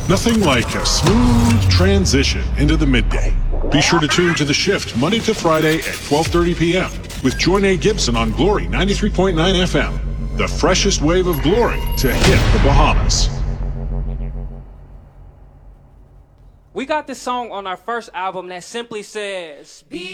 Nothing like a smooth transition into the midday. Be sure to tune to The Shift Monday to Friday at 12:30 p.m. with Joy Nate Gibson on Glory 93.9 FM. The freshest wave of glory to hit the Bahamas. We got this song on our first album that simply says, "Be